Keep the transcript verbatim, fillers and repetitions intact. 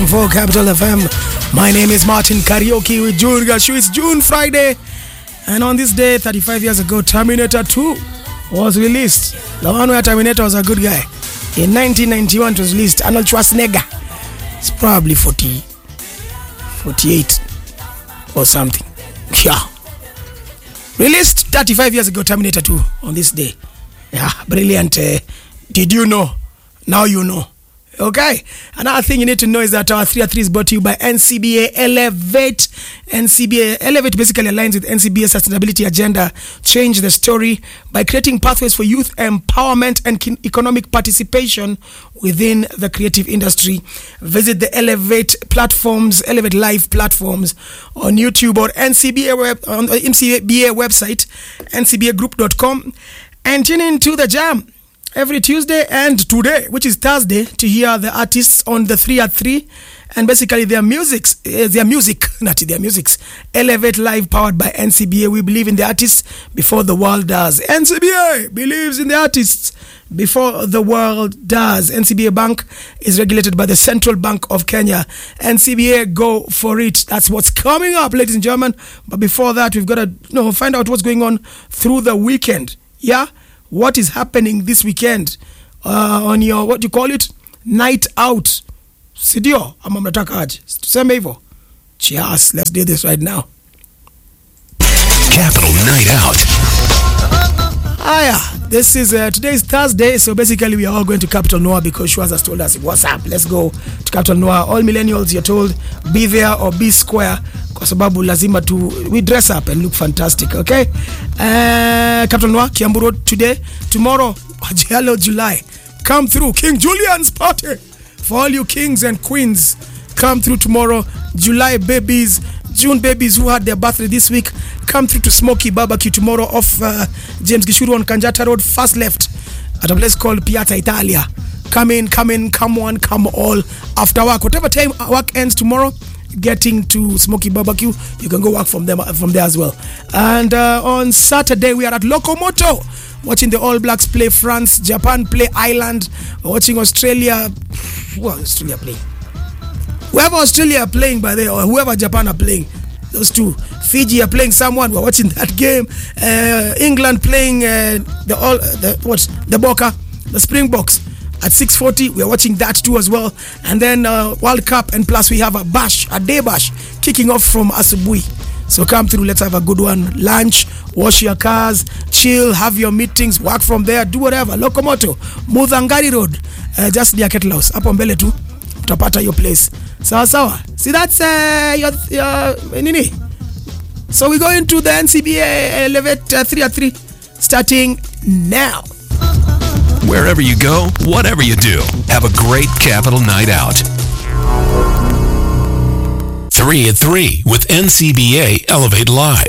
For Capital F M, my name is Martin Karaoke with June Gashu. It's June Friday, and on this day, thirty-five years ago, Terminator two was released. The one where Terminator was a good guy. In nineteen ninety-one, it was released. Arnold Schwarzenegger. It's probably forty, forty-eight or something. Yeah. Released thirty-five years ago, Terminator two on this day. Yeah, brilliant. Uh, did you know? Now you know. Okay, another thing you need to know is that our three at three is brought to you by N C B A Elevate. N C B A Elevate basically aligns with N C B A's sustainability agenda, change the story by creating pathways for youth empowerment and economic participation within the creative industry. Visit the Elevate platforms, Elevate Live platforms on YouTube or N C B A web, on the N C B A website, N C B A group dot com, and tune in to the Jam every Tuesday and today, which is Thursday, to hear the artists on the three at three and basically their musics, uh, their music, not their musics. Elevate Live powered by N C B A. We believe in the artists before the world does. N C B A believes in the artists before the world does. N C B A Bank is regulated by the Central Bank of Kenya. N C B A, go for it. That's what's coming up, ladies and gentlemen. But before that, we've got to you know, find out what's going on through the weekend. Yeah? What is happening this weekend uh, on your, what do you call it? Night out. Sidio, ama mnataka aje? Tuseme hivyo. Cheers, let's do this right now. Capital Night Out. Aya, this is, uh, today is Thursday, so basically we are all going to Capital Noir because Shwaz has told us, what's up, let's go to Capital Noir. All millennials, you're told, be there or be square, kwa sababu lazima tu, we dress up and look fantastic, okay? Uh, Capital Noir, Kiambu Road today. Tomorrow, hello July, come through, King Julian's party. For all you kings and queens, come through tomorrow. July babies, June babies who had their birthday this week, come through to Smoky Barbecue tomorrow off uh, James Gishuru on Kanjata Road, first left at a place called Piazza Italia. Come in, come in, come on, come all. After work, whatever time work ends tomorrow, getting to Smoky Barbecue, you can go work from them from there as well. And uh, on Saturday we are at Locomoto, watching the All Blacks play France, Japan play Ireland, watching Australia. Well, Australia playing. Whoever Australia are playing, by the way, or whoever Japan are playing, those two. Fiji are playing someone. We're watching that game. Uh, England playing uh, the all the what's the Boca, the Springboks at six forty. We are watching that too as well. And then uh, World Cup, and plus we have a bash, a day bash, kicking off from Asubui. So come through, let's have a good one. Lunch, wash your cars, chill, have your meetings, work from there, do whatever. Locomoto, Mudhangari Road, uh, just near Kettle House. Hapo mbele tu, utapata your place. Sawa sawa. See, that's uh, your, your nini. So we go into the N C B A Elevate uh, three at three starting now. Wherever you go, whatever you do, have a great Capital Night Out. three at three with N C B A Elevate Live.